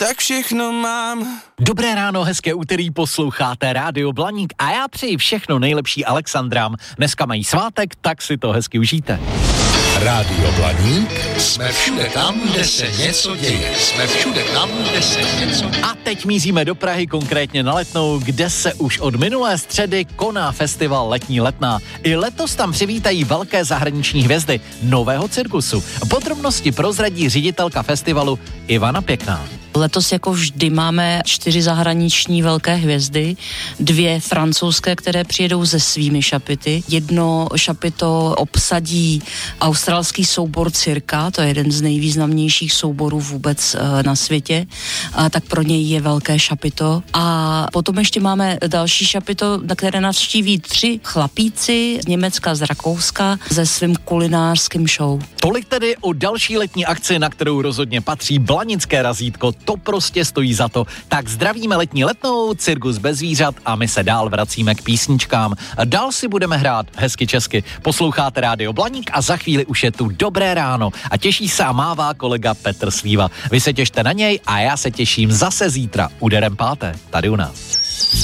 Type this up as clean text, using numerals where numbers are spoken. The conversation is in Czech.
tak všechno mám. Dobré ráno, hezké úterý, posloucháte Rádio Blaník a já přeji všechno nejlepší Alexandrám. Dneska mají svátek, tak si to hezky užijte. Rádio Blaník, jsme všude tam, kde se něco děje. Jsme všude tam, kde se něco děje. A teď míříme do Prahy, konkrétně na Letnou, kde se už od minulé středy koná festival Letní Letná. I letos tam přivítají velké zahraniční hvězdy nového cirkusu. Podrobnosti prozradí ředitelka festivalu Ivana Pěkná. Letos jako vždy máme 4 zahraniční velké hvězdy, 2 francouzské, které přijedou se svými šapity. Jedno šapito obsadí australský soubor Cirka, to je jeden z nejvýznamnějších souborů vůbec na světě, tak pro něj je velké šapito. A potom ještě máme další šapito, na které navštíví 3 chlapíci z Německa, z Rakouska se svým kulinářským show. Tolik tedy o další letní akci, na kterou rozhodně patří blanické razítko. To prostě stojí za to. Tak zdravíme Letní Letnou, cirkus bez zvířat a my se dál vracíme k písničkám. Dál si budeme hrát hezky česky. Posloucháte Rádio Blaník a za chvíli už je tu Dobré ráno a těší se a mává kolega Petr Svíva. Vy se těšte na něj a já se těším zase zítra úderem 5. tady u nás.